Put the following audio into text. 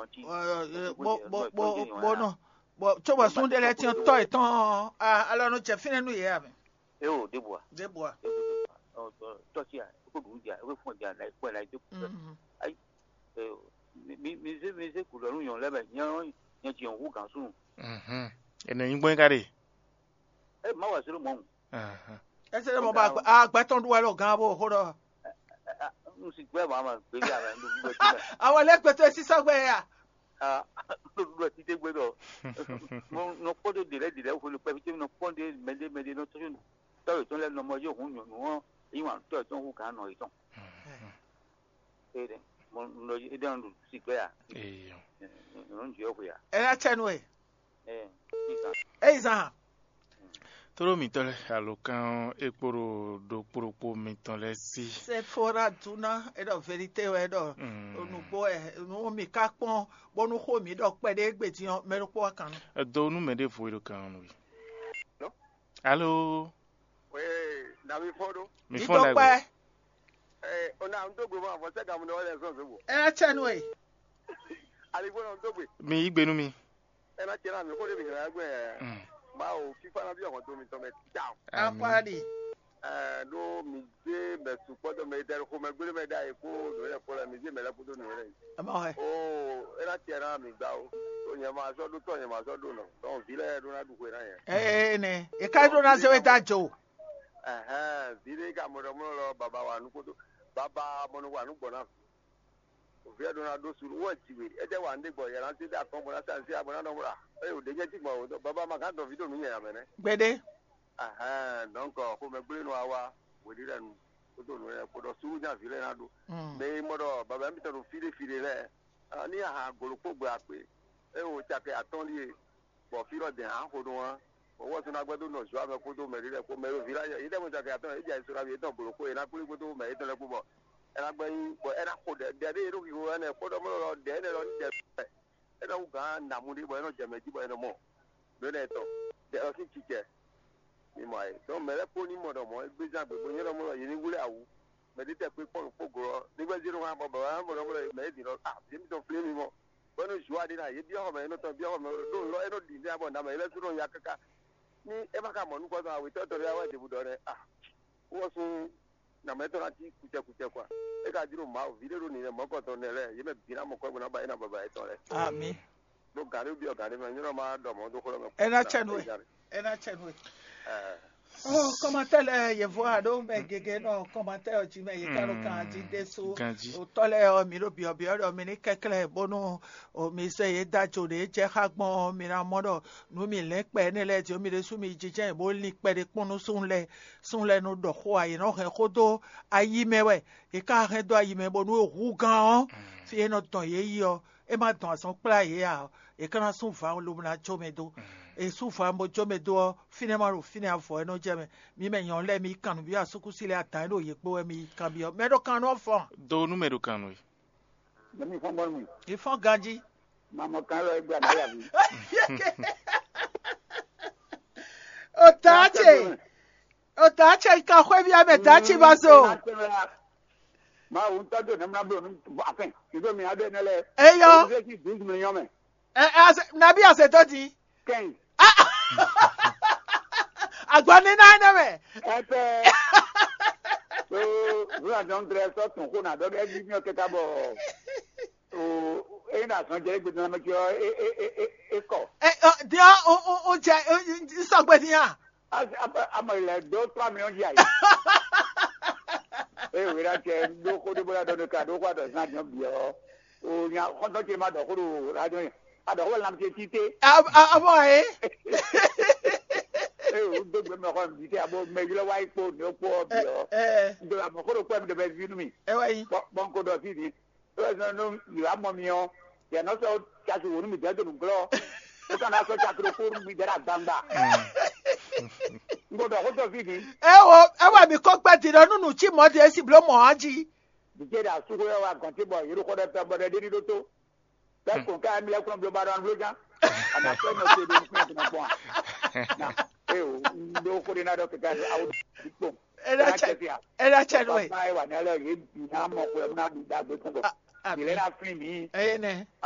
Bo choba sunde le ti toy ton ala no che fine nu ye ame. Eu deboa. Oh, tokia, ko buja, we fon dia like kwa like. Ai mi ku lo yon le ba yan ji on hu kan sun. Ene yin gbon kare. Ma wa suru mo. Ese mo ba agba ton duwa lo gan bo ho do. Si gbe ma gbe ya ba ndu gbe ti. Àwọn le pe to si so gbe ya. Gbe ti te gbe do. Mo no podo dire fo le pe ti no ponde mede no to to le no mo yo hun no iwan to hu kan no iton. Ede mo no ede ndu si gbe ya. No nji o ya. Era chenwe. Isa. Toro mi tole alokan ekporo do poropo mi tole si. Se fora tuna edo verite we do onugbo no mi ka pon bonu ho mi do pe de gbe ti merupo kan. Do nu me de fo do kan no. No? Allo. We na mi fodo. Mi fo la. Ona ndo gbe ma fo se ga mo no le so so. Era chenwe. Ali bo ndo gbe. Mi igbe nu mi. Ena chera mi ko de mi ga gbe. Ma o fifa na bi o to mi to me down. Apadi. Do mi je me su ko do me der ko me gbe me da e ko do le ko la mi je me la ko do no re. Ama he. Ena chera mi gba o. To yen ma so do no. Don bi le do na du ko na yen. Ne. E ka do na se we ta jo. Bi le ga mo lo baba wa nu ko do. Baba mo no wa nu gbo na. Òfin ẹ̀dùn náà dóṣù wọ́n ti wè ẹ̀jẹ̀ wà ní gbọ̀ yẹ̀rọ àti dàpọ̀ mọ́ra sáǹsì àbọ̀nà náà múra ò dé ti gbọ̀ bàbá máa ká dọ̀ fídíò mi yẹn àmẹ́nẹ́. Gbede. Dọ́nkọ̀ kó mẹ gbé nù àwa wòlí rẹ̀ nù kó tó nù rẹ̀ kó dọ̀ sùúrù ní àfilẹ̀ náà dùn. Mẹ mọ́dọ̀ bàbá mi tẹ̀lé fìdí rẹ̀ ní àhà gòlòpó gbé àpè ò tsàkè àtọ́lé bọ̀ fírọ̀ dẹ̀ hàn kó dùn wọn. Owó sunu agbẹ́dọ̀ nọ̀ sùn àmẹ́ kó tó mẹ̀rí rẹ̀ kó mẹ̀rí òfin láyé ìdẹ́mu tsàkè àtọ́lé ìjà ìṣúra bíi ètò gòlòpó yẹn náà kúlí kó tó mẹ̀rí tẹ̀lé kú bọ̀. Era bem, era poder, dele eu que né, poder mo dele no de. Era o gan na muri bo no jeme ji bo no mo. Bele to. De o si tike. Ni mai. So me le po ni mo do mo, gbe jan gbe bo yin mo yin ni wule awu. Me di te pe po goro. Ni gbe zero ha bo mo me di no. Bi mi to fle mi mo. Bo no juwa di na ye bi o me no to bi o me do lo e no di ni abo na me le suro ya kaka. Ni e ba ka mo nu ko so awi to ya wa de bu do re. Wo sun na meto na ti kuche kwa e ka jiro ma video ni le moko to ne le ye me bina mo ko na ba ina baba e to le Amen. Do gari bi o gari me nyiro ma do mo do ko me Ena chenwe. Commentaire ye voix do me gege no commentaire ti me ye karo kan ti deso o tole o mi ro bi o mi ni kekele bonu o mi se ye dajo de je hagbon mi ra modo nu mi le pe ni le ti o mi re su mi jije bo li pe de ponu sun le no do ho ayi no he kodo ayi mewe e ka he do ayi me bonu hu gan fi e no ton ye yi o e ma ton asan pla ye a e kana sun fa lo na chomedo e sufa mo jome do finema fine afo no jeme mi me yan le mi kanu bi asuku sile atan lo ye po mi kan bi o me do kan no fo do numero kan no mi fon bon mi e fon ganji mama kan lo egba na ya bi o tache ka khwe bi ame tache baso ma un tado na bro mi afen ido mi ade nele eyo na bi ase to ti ken Agbani na me. Epe. So, we don dress up to ko na do ge bi mi o keta bo. O e na san je gbe na me ki o ko. Dia o je so gbe ni a. Am le do 3 million ji ayi. We ra che do ko de bo la do ka do kwa do san jan bi o. O nya ko do che ma do ko do ra do. Ado wala na ti te. Abo e. O do gbe me ko bi te abo me lo wa ipo ni o po bi o. Do am ko do ko me de be bi nu mi. E wa yi. Bon ko do ti ni. O no you am mi o. Ya no so cha su wonu mi de do nglo. O kana so cha tro ko mi de ra gbangba. Ngo do ko do fi ni. E wa mi ko gbe ti ro nunu chi mo de si blo mo aji. Bi je da su ko ya wa kan ti bo yiru ko de pe bo de di do to. Pe ko ka mi le ko blo ba ran blo jan. Ana so no se de ni na po. Na do ko na do ka au dikpo. Era chenwe. Ba wa na le ye na mo ko na da gbe ko. Ile na fin mi. Ne.